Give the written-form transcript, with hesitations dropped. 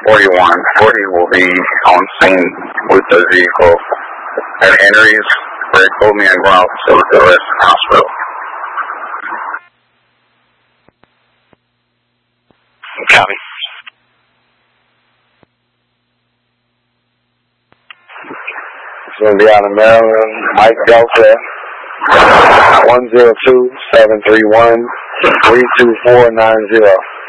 41. 40 will be on scene with the vehicle. Had injuries. They pulled me in ground to the rest of the hospital. Copy. It's going to be out of Maryland. Mike Delta, 102-731-32490.